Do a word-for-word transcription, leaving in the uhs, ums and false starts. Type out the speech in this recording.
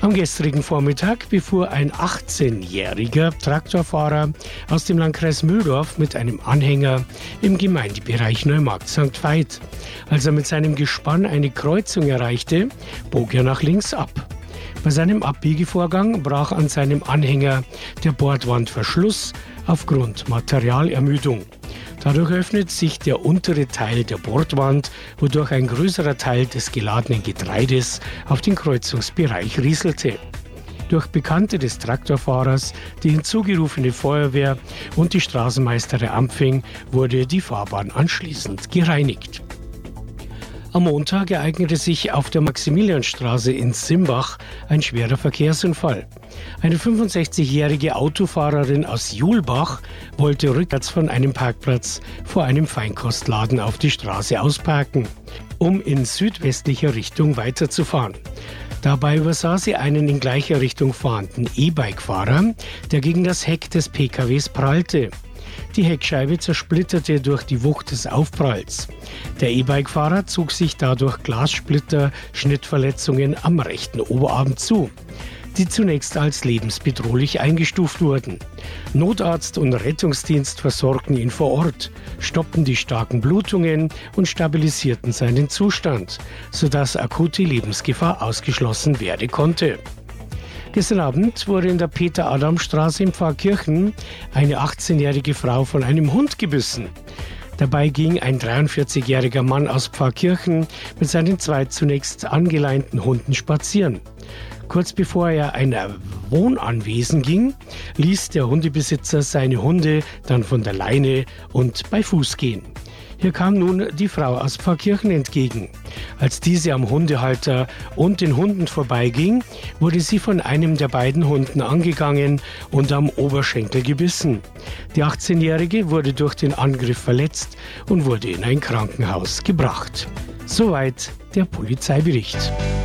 Am gestrigen Vormittag befuhr ein achtzehnjähriger Traktorfahrer aus dem Landkreis Mühldorf mit einem Anhänger im Gemeindebereich Neumarkt Sankt Veit. Als er mit seinem Gespann eine Kreuzung erreichte, bog er nach links ab. Bei seinem Abbiegevorgang brach an seinem Anhänger der Bordwandverschluss aufgrund Materialermüdung. Dadurch öffnet sich der untere Teil der Bordwand, wodurch ein größerer Teil des geladenen Getreides auf den Kreuzungsbereich rieselte. Durch Bekannte des Traktorfahrers, die hinzugerufene Feuerwehr und die Straßenmeisterei Ampfing wurde die Fahrbahn anschließend gereinigt. Am Montag ereignete sich auf der Maximilianstraße in Simbach ein schwerer Verkehrsunfall. Eine fünfundsechzigjährige Autofahrerin aus Julbach wollte rückwärts von einem Parkplatz vor einem Feinkostladen auf die Straße ausparken, um in südwestlicher Richtung weiterzufahren. Dabei übersah sie einen in gleicher Richtung fahrenden E-Bike-Fahrer, der gegen das Heck des P K Ws prallte. Die Heckscheibe zersplitterte durch die Wucht des Aufpralls. Der E-Bike-Fahrer zog sich dadurch Glassplitter, Schnittverletzungen am rechten Oberarm zu, die zunächst als lebensbedrohlich eingestuft wurden. Notarzt und Rettungsdienst versorgten ihn vor Ort, stoppten die starken Blutungen und stabilisierten seinen Zustand, sodass akute Lebensgefahr ausgeschlossen werden konnte. Gestern Abend wurde in der Peter-Adam-Straße in Pfarrkirchen eine achtzehnjährige Frau von einem Hund gebissen. Dabei ging ein dreiundvierzigjähriger Mann aus Pfarrkirchen mit seinen zwei zunächst angeleinten Hunden spazieren. Kurz bevor er ein Wohnanwesen ging, ließ der Hundebesitzer seine Hunde dann von der Leine und bei Fuß gehen. Hier kam nun die Frau aus Pfarrkirchen entgegen. Als diese am Hundehalter und den Hunden vorbeiging, wurde sie von einem der beiden Hunden angegangen und am Oberschenkel gebissen. Die achtzehnjährige wurde durch den Angriff verletzt und wurde in ein Krankenhaus gebracht. Soweit der Polizeibericht.